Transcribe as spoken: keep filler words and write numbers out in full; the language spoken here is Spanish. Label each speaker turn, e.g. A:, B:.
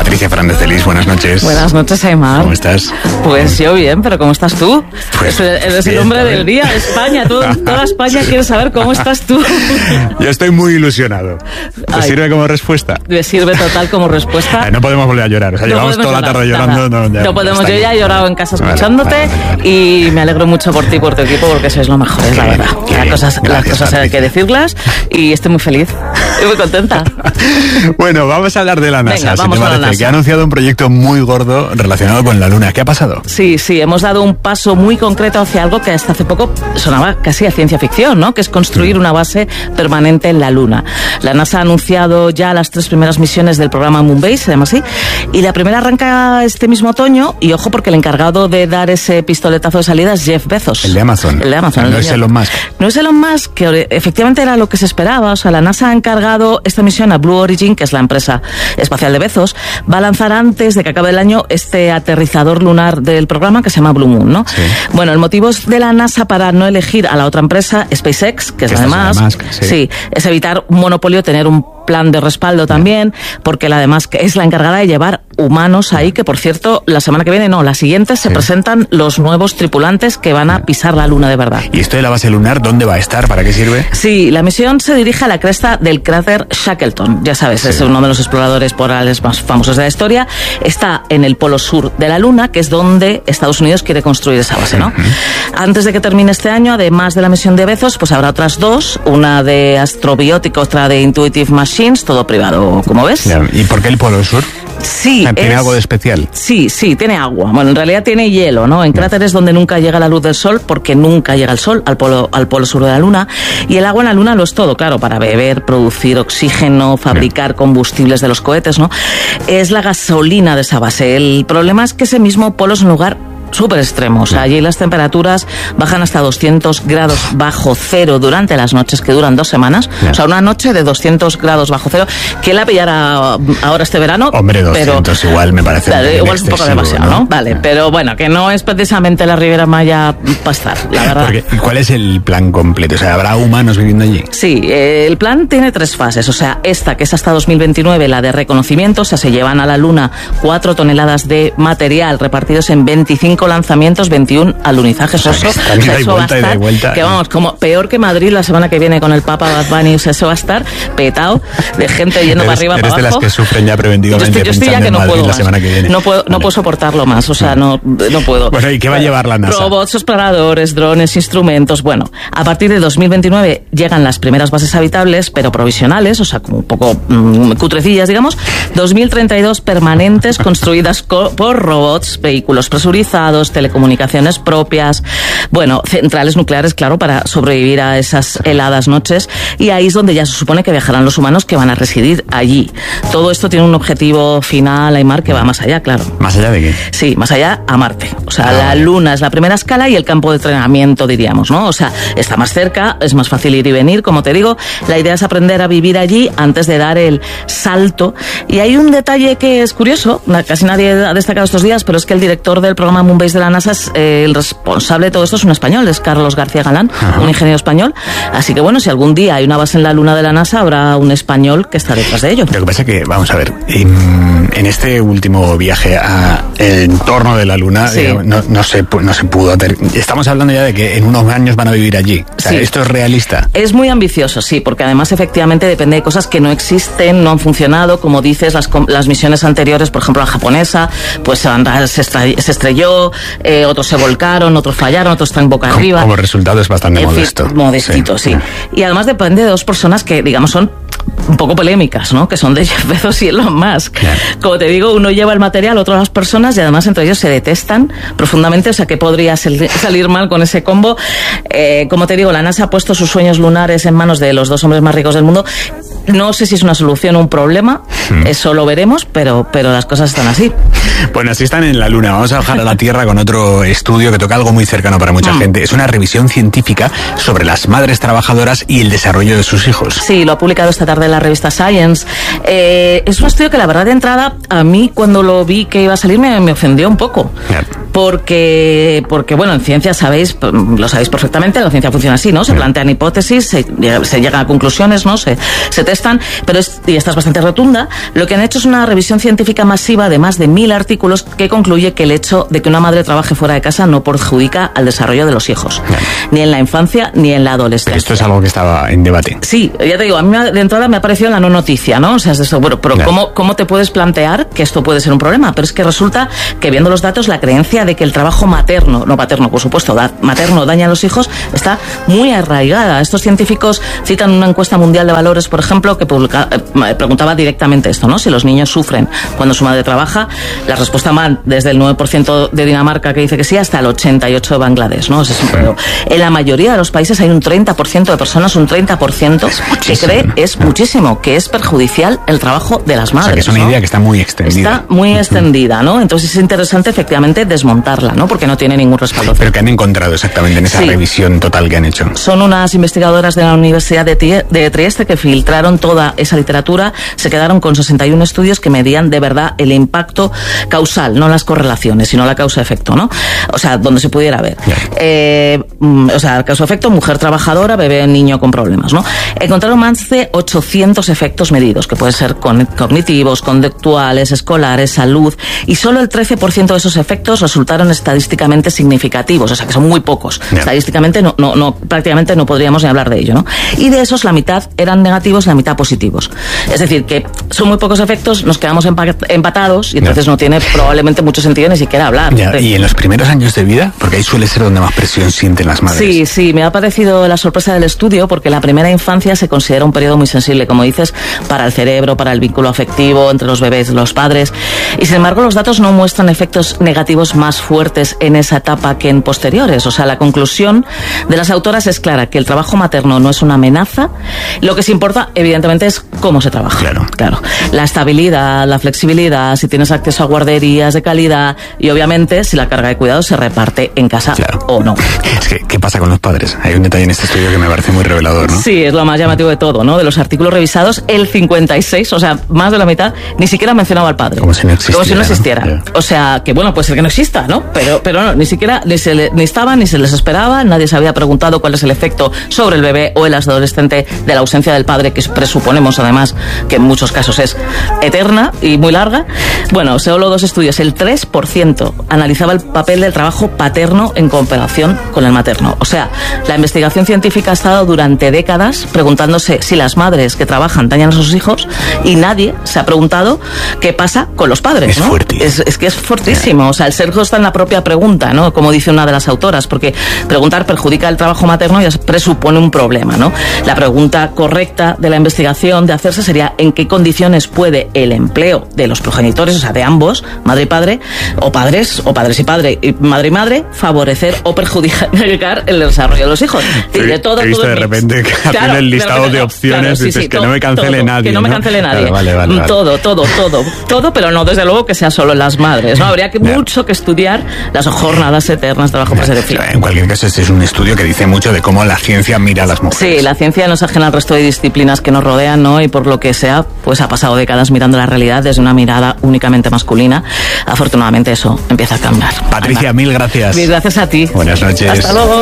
A: Patricia Fernández de Lis, buenas noches.
B: Buenas noches, Aimar.
A: ¿Cómo estás?
B: Pues yo bien, pero ¿cómo estás tú?
A: Pues
B: eres el hombre del día de España. Todo, toda España quiere saber cómo estás tú.
A: Yo estoy muy ilusionado. ¿Te
B: Ay,
A: sirve como respuesta?
B: Me sirve total como respuesta.
A: Ay, no podemos volver a llorar. O sea,
B: no
A: llevamos toda la tarde llorando.
B: No,
A: ya,
B: no podemos. Yo ya he llorado en casa escuchándote,
A: vale, vale, vale.
B: Y me alegro mucho por ti y por tu equipo porque sois lo mejor, es la
A: Qué
B: verdad.
A: bien,
B: Las cosas,
A: gracias,
B: las cosas hay que decirlas y estoy muy feliz. Estoy muy contenta.
A: Bueno, vamos a hablar de la NASA,
B: Venga,
A: si
B: vamos
A: te
B: a la
A: parece,
B: NASA.
A: que ha anunciado un proyecto muy gordo relacionado con la Luna. ¿Qué ha pasado?
B: Sí, sí, hemos dado un paso muy concreto hacia algo que hasta hace poco sonaba casi a ciencia ficción, ¿no? Que es construir una base permanente en la Luna. La NASA ha anunciado ya las tres primeras misiones del programa Moonbase, se llama así, y la primera arranca este mismo otoño, y ojo porque el encargado de dar ese pistoletazo de salida es Jeff Bezos.
A: El de Amazon.
B: El de Amazon.
A: No
B: el
A: es
B: de-
A: Elon Musk.
B: No es Elon Musk, que efectivamente era lo que se esperaba. O sea, la NASA ha encargado esta misión a Blue Origin, que es la empresa espacial de Bezos. Va a lanzar antes de que acabe el año este aterrizador lunar del programa que se llama Blue Moon, ¿no?
A: Sí.
B: Bueno, el motivo es de la NASA para no elegir a la otra empresa, SpaceX, que es
A: Que
B: la de
A: esta es la de
B: Musk.
A: Musk, sí.
B: Sí, es evitar un monopolio, tener un plan de respaldo también, porque la de Musk es la encargada de llevar humanos ahí, que por cierto, la semana que viene, no, la siguiente, se
A: Sí.
B: presentan los nuevos tripulantes que van a pisar la Luna de verdad.
A: ¿Y esto de la base lunar, dónde va a estar? ¿Para qué sirve?
B: Sí, la misión se dirige a la cresta del cráter Shackleton. Ya sabes,
A: Sí.
B: es uno de los exploradores polares más famosos de la historia. Está en el polo sur de la Luna, que es donde Estados Unidos quiere construir esa base, ¿no? Antes de que termine este año, además de la misión de Bezos, pues habrá otras dos, una de Astrobiótica, otra de Intuitive Machines, todo privado, como ves.
A: Ya, ¿y por qué el Polo Sur?
B: Sí,
A: ¿Tiene
B: es-
A: algo de especial?
B: Sí, sí, tiene agua. Bueno, en realidad tiene hielo, ¿no? En cráteres donde nunca llega la luz del sol, porque nunca llega el sol al polo, al polo sur de la Luna. Y el agua en la Luna lo es todo, claro, para beber, producir oxígeno, fabricar combustibles de los cohetes, ¿no? Es la gasolina de esa base. El problema es que ese mismo polo es un lugar súper extremo. O sea, allí las temperaturas bajan hasta doscientos grados bajo cero durante las noches, que duran dos semanas.
A: Ya.
B: O sea, una noche de doscientos grados bajo cero. ¿Quién la pillará ahora este verano?
A: Hombre,
B: Pero-
A: doscientos igual me parece
B: Claro,
A: un
B: igual es un poco
A: excesivo,
B: demasiado, ¿no? Vale, pero bueno, que no es precisamente la Riviera Maya para estar, la verdad.
A: Porque, ¿y cuál es el plan completo? O sea, ¿habrá humanos viviendo allí?
B: Sí, eh, el plan tiene tres fases. O sea, esta que es hasta dos mil veintinueve, la de reconocimiento, o sea, se llevan a la Luna cuatro toneladas de material repartidos en veinticinco lanzamientos, veintiún alunizajes.
A: O sea, que
B: Eso,
A: están ida y
B: eso va a
A: vuelta, ida y
B: estar,
A: vuelta.
B: que vamos, como peor que Madrid la semana que viene con el Papa Bad Bunny. O sea, eso va a estar petado de gente yendo para
A: Eres-
B: arriba,
A: eres
B: para
A: de las
B: abajo.
A: que sufren ya
B: Yo
A: preventivamente
B: estoy, yo estoy ya
A: pensando
B: que
A: en
B: no
A: Madrid
B: puedo
A: la
B: más.
A: semana que viene.
B: No puedo, no
A: Vale.
B: puedo soportarlo más. O sea, no, no puedo.
A: Bueno, ¿y qué va a llevar la NASA?
B: Robots, exploradores, drones, instrumentos. Bueno, a partir de dos mil veintinueve llegan las primeras bases habitables, pero provisionales, o sea, como un poco mmm, cutrecillas, digamos. dos mil treinta y dos permanentes, construidas co- por robots, vehículos presurizados, telecomunicaciones propias. Bueno, centrales nucleares, claro, para sobrevivir a esas heladas noches. Y ahí es donde ya se supone que viajarán los humanos que van a residir allí. Todo esto tiene un objetivo final, Aimar, que va más allá, claro.
A: ¿Más allá de qué?
B: Sí, más allá a Marte. O sea,
A: Ah,
B: la
A: vale.
B: Luna es la primera escala y el campo de entrenamiento, diríamos, ¿no? O sea, está más cerca, es más fácil ir y venir, como te digo. La idea es aprender a vivir allí antes de dar el salto. Y hay un detalle que es curioso, na- casi nadie ha destacado estos días, pero es que el director del programa Moonbase de la NASA, es, eh, el responsable de todo esto es un español, es Carlos García Galán,
A: Ajá.
B: un ingeniero español. Así que bueno, si algún día hay una base en la Luna de la NASA, habrá un español que está detrás de ello.
A: Lo que pasa es que, vamos a ver, en, en este último viaje a el entorno de la Luna,
B: Sí.
A: digamos, no, no, se, pu- no se pudo hacer. Estamos hablando ya de que en unos años van a vivir allí. O sea,
B: Sí.
A: ¿esto es realista?
B: Es muy ambicioso, sí, porque además efectivamente depende de cosas que no existen, no han funcionado. Como dices, las, com- las misiones anteriores, por ejemplo la japonesa, pues se, han- se estra- se estrelló, eh, otros se volcaron, otros fallaron, otros están boca
A: Como,
B: arriba.
A: como resultado es bastante
B: En fin,
A: modesto.
B: modestito, sí. Y además depende de dos personas que, digamos, son un poco polémicas, ¿no? Que son de Jeff Bezos y Elon Musk.
A: Claro.
B: Como te digo, uno lleva el material, otro las personas, y además entre ellos se detestan profundamente. O sea, que podría sal- salir mal con ese combo. Eh, como te digo, la NASA ha puesto sus sueños lunares en manos de los dos hombres más ricos del mundo. No sé si es una solución o un problema,
A: Hmm.
B: eso lo veremos, pero, pero las cosas están así.
A: Bueno, así están en la Luna. Vamos a bajar a la Tierra con otro estudio que toca algo muy cercano para mucha
B: Mm.
A: gente. Es una revisión científica sobre las madres trabajadoras y el desarrollo de sus hijos.
B: Sí, lo ha publicado esta tarde en la revista Science. Eh, es un estudio que la verdad de entrada, a mí cuando lo vi que iba a salir me, me ofendió un poco.
A: Claro.
B: Porque, porque, bueno, en ciencia sabéis, lo sabéis perfectamente, la ciencia funciona así, ¿no? Se plantean hipótesis, se, se llegan a conclusiones, ¿no? Se, se testan, pero es, y esta es bastante rotunda. Lo que han hecho es una revisión científica masiva de más de mil artículos que concluye que el hecho de que una madre trabaje fuera de casa no perjudica al desarrollo de los hijos, claro, ni en la infancia ni en la adolescencia.
A: Pero esto es algo que estaba en debate.
B: Sí, ya te digo, a mí de entrada me ha parecido en la no noticia, ¿no? O sea, es de eso, bueno, pero claro, ¿cómo, ¿cómo te puedes plantear que esto puede ser un problema? Pero es que resulta que viendo los datos, la creencia de que el trabajo materno, no paterno, por supuesto, da, materno daña a los hijos, está muy arraigada. Estos científicos citan una encuesta mundial de valores, por ejemplo, que publica, eh, preguntaba directamente esto, ¿no? Si los niños sufren cuando su madre trabaja. La respuesta van desde el nueve por ciento de Dinamarca, que dice que sí, hasta el ochenta y ocho por ciento de Bangladesh, ¿no? O sea, es un pedo. En la mayoría de los países hay un treinta por ciento de personas, un treinta por ciento que cree, es muchísimo, que es perjudicial el trabajo de las madres.
A: O sea, que es una
B: ¿no?
A: idea que está muy extendida.
B: Está muy extendida, ¿no? Entonces es interesante efectivamente desmontarla, ¿no? Porque no tiene ningún respaldo.
A: Pero ¿qué han encontrado exactamente en esa sí. revisión total que han hecho?
B: Son unas investigadoras de la Universidad de, Tie- de Trieste que filtraron toda esa literatura, se quedaron con sesenta y uno estudios que medían de verdad el impacto causal, no las correlaciones, sino la causa-efecto, ¿no? O sea, donde se pudiera ver. Eh, o sea, causa-efecto, mujer trabajadora, bebé, niño con problemas, ¿no? Encontraron más de ochocientos efectos medidos, que pueden ser cognitivos, conductuales, escolares, salud, y solo el trece por ciento de esos efectos resultaron estadísticamente significativos, o sea que son muy pocos. Yeah. Estadísticamente no, no, no, prácticamente no podríamos ni hablar de ello, ¿no? Y de esos la mitad eran negativos, la mitad positivos. Es decir, que son muy pocos efectos, nos quedamos empatados y entonces yeah. no tiene probablemente mucho sentido ni siquiera hablar.
A: Yeah. ¿Y en los primeros años de vida? Porque ahí suele ser donde más presión sienten las madres.
B: Sí, sí, me ha parecido la sorpresa del estudio porque la primera infancia se considera un periodo muy sensible, como dices, para el cerebro, para el vínculo afectivo entre los bebés y los padres. Y sin embargo, los datos no muestran efectos negativos más fuertes en esa etapa que en posteriores. O sea, la conclusión de las autoras es clara, que el trabajo materno no es una amenaza. Lo que se importa, evidentemente, es cómo se trabaja.
A: Claro.
B: Claro. La estabilidad, la flexibilidad, si tienes acceso a guarderías de calidad y, obviamente, si la carga de cuidado se reparte en casa claro. o no.
A: Es que, ¿qué pasa con los padres? Hay un detalle en este estudio que me parece muy revelador, ¿no?
B: Sí, es lo más llamativo de todo, ¿no? De los artículos revisados, el cincuenta y seis, o sea, más de la mitad, ni siquiera mencionaba al padre.
A: Como si no existiera.
B: Como si no existiera.
A: ¿no?
B: O sea, que bueno, puede ser que no exista, ¿no? Pero, pero no, ni siquiera, ni, se le, ni estaban, ni se les esperaba, nadie se había preguntado cuál es el efecto sobre el bebé o el adolescente de la ausencia del padre, que presuponemos además que en muchos casos es eterna y muy larga. Bueno, solo dos estudios, el tres por ciento analizaba el papel del trabajo paterno en comparación con el materno. O sea, la investigación científica ha estado durante décadas preguntándose si las madres que trabajan dañan a sus hijos y nadie se ha preguntado qué pasa con los padres,
A: es
B: ¿no?
A: Fuertísimo.
B: Es, es que es fortísimo. O sea, el sesgo está en la propia pregunta, ¿no? Como dice una de las autoras, porque preguntar perjudica el trabajo materno ya presupone un problema, ¿no? La pregunta correcta de la investigación de hacerse sería ¿en qué condiciones puede el empleo de los progenitores, o sea, de ambos, madre y padre, o padres, o padres y padre, y madre y madre, favorecer o perjudicar el desarrollo de los hijos? Y de todo,
A: he visto
B: todo
A: de repente que
B: claro,
A: hacen el listado de, de opciones, claro, sí, dices sí, que todo, no me cancele
B: todo,
A: nadie.
B: Que no,
A: ¿no?
B: me cancele nadie.
A: Claro, vale, vale, vale.
B: Todo, todo, todo, todo, pero no, desde luego que sea solo las madres, ¿no? Habría que, yeah. mucho que estudiar las jornadas eternas de trabajo yeah. para ser
A: En cualquier caso, este es un estudio que dice mucho de cómo la ciencia mira a las mujeres.
B: Sí, la ciencia no es ajena al resto de disciplinas que nos rodean, ¿no? Y por lo que sea, pues ha pasado décadas mirando la realidad desde una mirada únicamente masculina. Afortunadamente eso empieza a cambiar.
A: Patricia, mil gracias.
B: Mil gracias a ti.
A: Buenas noches.
B: Hasta luego.